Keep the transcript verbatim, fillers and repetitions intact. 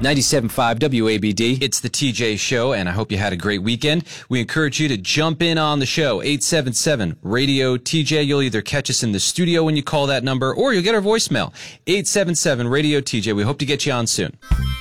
ninety-seven point five W A B D. It's the T J Show, and I hope you had a great weekend. We encourage you to jump in on the show, eight seven seven radio T J. You'll either catch us in the studio when you call that number, or you'll get our voicemail, eight seven seven radio T J. We hope to get you on soon.